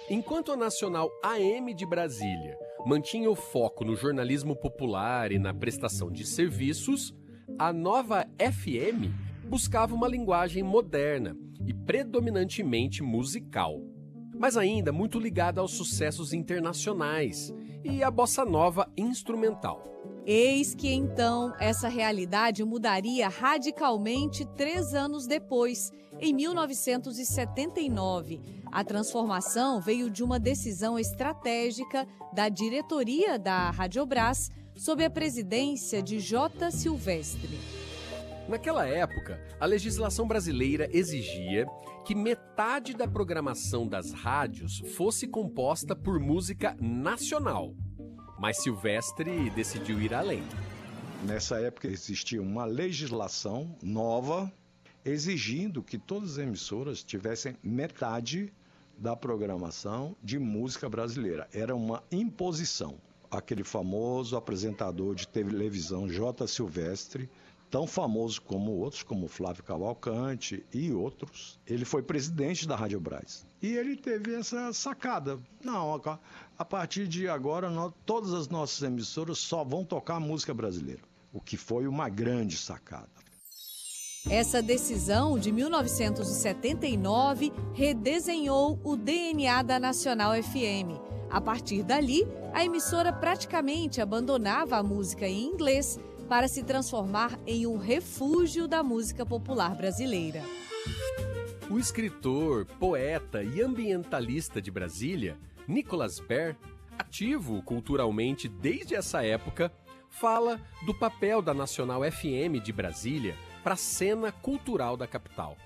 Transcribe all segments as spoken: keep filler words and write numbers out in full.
Enquanto a Nacional A M de Brasília mantinha o foco no jornalismo popular e na prestação de serviços, a Nova F M buscava uma linguagem moderna e predominantemente musical, mas ainda muito ligada aos sucessos internacionais e à bossa nova instrumental. Eis que então essa realidade mudaria radicalmente três anos depois, em mil novecentos e setenta e nove. A transformação veio de uma decisão estratégica da diretoria da Radiobras sob a presidência de J. Silvestre. Naquela época, a legislação brasileira exigia que metade da programação das rádios fosse composta por música nacional. Mas Silvestre decidiu ir além. Nessa época existia uma legislação nova exigindo que todas as emissoras tivessem metade da programação de música brasileira. Era uma imposição. Aquele famoso apresentador de televisão J. Silvestre, tão famoso como outros, como Flávio Cavalcante e outros, ele foi presidente da Radiobras. E ele teve essa sacada. Não, a partir de agora, nós, todas as nossas emissoras só vão tocar música brasileira, o que foi uma grande sacada. Essa decisão de mil novecentos e setenta e nove redesenhou o D N A da Nacional F M. A partir dali, a emissora praticamente abandonava a música em inglês para se transformar em um refúgio da música popular brasileira. O escritor, poeta e ambientalista de Brasília, Nicolas Baer, ativo culturalmente desde essa época, fala do papel da Nacional F M de Brasília para a cena cultural da capital.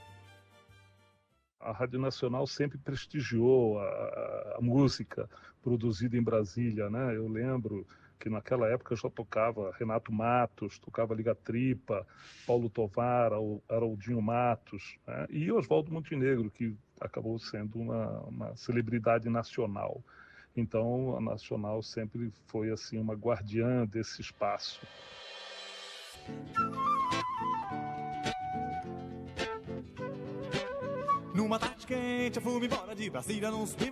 A Rádio Nacional sempre prestigiou a, a música produzida em Brasília, né? Eu lembro que naquela época já tocava Renato Matos, tocava Liga Tripa, Paulo Tovar, Haroldinho Matos, né? E Oswaldo Montenegro, que acabou sendo uma, uma celebridade nacional. Então a Nacional sempre foi assim uma guardiã desse espaço. Numa tarde quente, eu fui embora de Brasília, nos